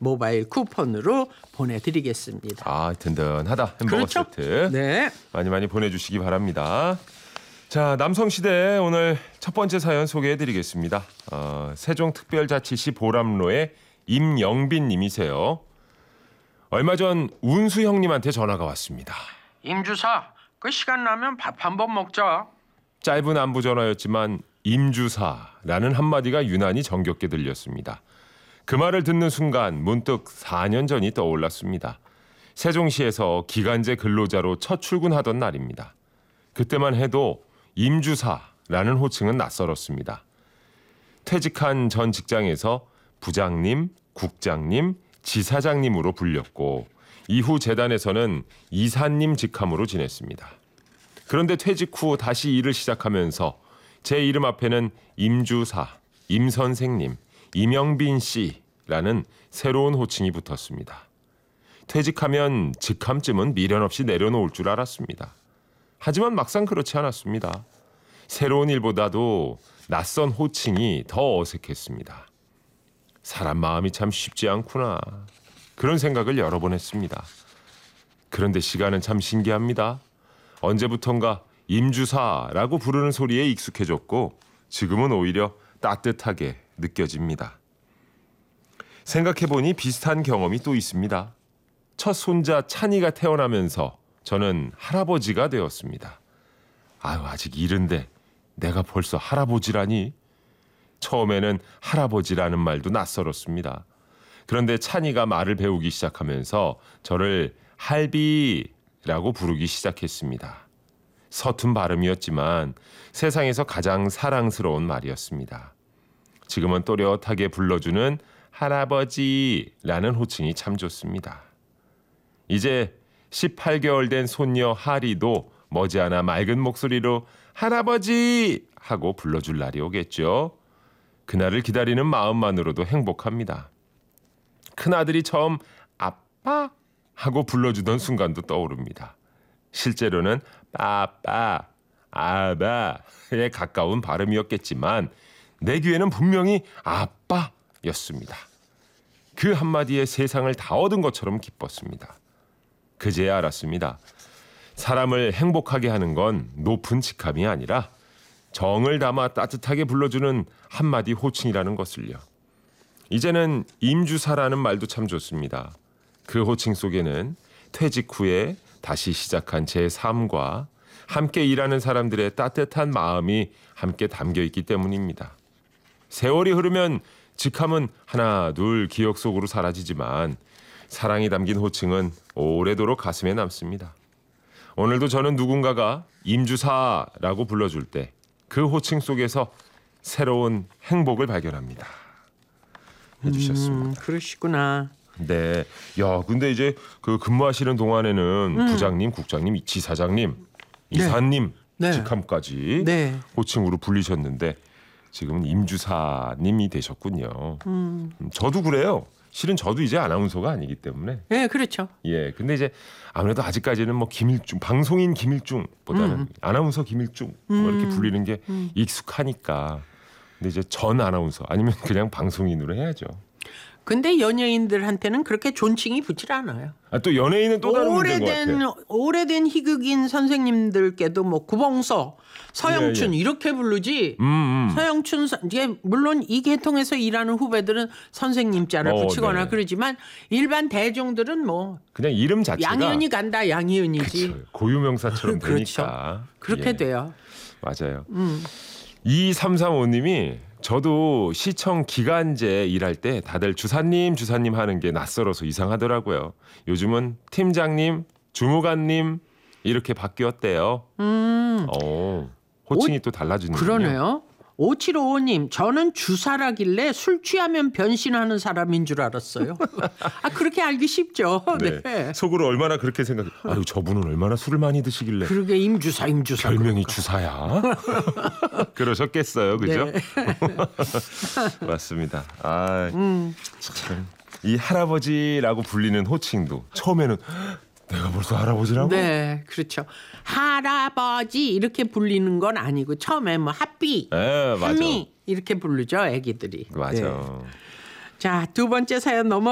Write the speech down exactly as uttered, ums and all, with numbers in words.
모바일 쿠폰으로 보내드리겠습니다. 아, 든든하다. 햄버거 그렇죠? 세트. 네. 많이 많이 보내주시기 바랍니다. 자, 남성시대 오늘 첫 번째 사연 소개해드리겠습니다. 어, 세종특별자치시 보람로의 임영빈 님이세요. 얼마 전 운수 형님한테 전화가 왔습니다. 임주사, 그 시간 나면 밥 한번 먹자. 짧은 안부 전화였지만 임주사라는 한마디가 유난히 정겹게 들렸습니다. 그 말을 듣는 순간 문득 사 년 전이 떠올랐습니다. 세종시에서 기간제 근로자로 첫 출근하던 날입니다. 그때만 해도 임주사라는 호칭은 낯설었습니다. 퇴직한 전 직장에서 부장님, 국장님, 지사장님으로 불렸고 이후 재단에서는 이사님 직함으로 지냈습니다. 그런데 퇴직 후 다시 일을 시작하면서 제 이름 앞에는 임주사, 임선생님, 임영빈 씨라는 새로운 호칭이 붙었습니다. 퇴직하면 직함쯤은 미련 없이 내려놓을 줄 알았습니다. 하지만 막상 그렇지 않았습니다. 새로운 일보다도 낯선 호칭이 더 어색했습니다. 사람 마음이 참 쉽지 않구나. 그런 생각을 여러 번 했습니다. 그런데 시간은 참 신기합니다. 언제부턴가 임주사라고 부르는 소리에 익숙해졌고 지금은 오히려 따뜻하게 느껴집니다. 생각해보니 비슷한 경험이 또 있습니다. 첫 손자 찬이가 태어나면서 저는 할아버지가 되었습니다. 아유, 아직 이른데 내가 벌써 할아버지라니. 처음에는 할아버지라는 말도 낯설었습니다. 그런데 찬이가 말을 배우기 시작하면서 저를 할비라고 부르기 시작했습니다. 서툰 발음이었지만 세상에서 가장 사랑스러운 말이었습니다. 지금은 또렷하게 불러주는 할아버지라는 호칭이 참 좋습니다. 이제 십팔 개월 된 손녀 하리도 머지않아 맑은 목소리로 할아버지 하고 불러줄 날이 오겠죠. 그날을 기다리는 마음만으로도 행복합니다. 큰아들이 처음 아빠 하고 불러주던 순간도 떠오릅니다. 실제로는 빠빠, 아바에 가까운 발음이었겠지만 내 귀에는 분명히 아빠였습니다. 그 한마디에 세상을 다 얻은 것처럼 기뻤습니다. 그제야 알았습니다. 사람을 행복하게 하는 건 높은 직함이 아니라 정을 담아 따뜻하게 불러주는 한마디 호칭이라는 것을요. 이제는 임주사라는 말도 참 좋습니다. 그 호칭 속에는 퇴직 후에 다시 시작한 제 삶과 함께 일하는 사람들의 따뜻한 마음이 함께 담겨 있기 때문입니다. 세월이 흐르면 직함은 하나 둘 기억 속으로 사라지지만 사랑이 담긴 호칭은 오래도록 가슴에 남습니다. 오늘도 저는 누군가가 임주사라고 불러줄 때 그 호칭 속에서 새로운 행복을 발견합니다. 해주셨습니다. 음, 그러시구나. 네. 야, 근데 이제 그 근무하시는 동안에는 음. 부장님, 국장님, 지사장님, 이사님 네. 직함까지 네. 호칭으로 불리셨는데 지금은 임주사님이 되셨군요. 음. 저도 그래요. 실은 저도 이제 아나운서가 아니기 때문에. 네, 그렇죠. 예, 근데 이제 아무래도 아직까지는 뭐 김일중, 방송인 김일중보다는 음. 아나운서 김일중 뭐 이렇게 불리는 게 음. 익숙하니까. 근데 이제 전 아나운서 아니면 그냥 방송인으로 해야죠. 근데 연예인들한테는 그렇게 존칭이 붙질 않아요. 아, 또 연예인은 또 다른 문제인 것 같아요. 오래된 희극인 선생님들께도 뭐 구봉서, 서영춘 예, 예. 이렇게 부르지. 음, 음. 서영춘, 이게 물론 이 계통에서 일하는 후배들은 선생님자를 어, 붙이거나 네. 그러지만 일반 대중들은 뭐 그냥 이름 자체가 양희은이 간다, 양희은이지. 그쵸, 고유명사처럼 그렇죠. 되니까. 그렇게 예. 돼요. 맞아요. 음. 이삼삼오님이 저도 시청 기간제 일할 때 다들 주사님 주사님 하는 게 낯설어서 이상하더라고요. 요즘은 팀장님, 주무관님 이렇게 바뀌었대요. 음. 어, 호칭이 오, 또 달라지는군요. 그러네요. 오칠오오님 저는 주사라길래 술 취하면 변신하는 사람인 줄 알았어요. 아 그렇게 알기 쉽죠. 네. 네. 속으로 얼마나 그렇게 생각해. 아유 저분은 얼마나 술을 많이 드시길래. 그러게 임주사 임주사. 별명이 그러니까. 주사야. 그러셨겠어요. 그죠? 네. 맞습니다. 아, 음. 참. 이 할아버지라고 불리는 호칭도 처음에는 내가 벌써 할아버지라고? 네, 그렇죠. 할아버지 이렇게 불리는 건 아니고 처음에 뭐 핫비, 네, 맞아. 하미 이렇게 부르죠, 애기들이. 맞아. 네. 자, 두 번째 사연 넘어.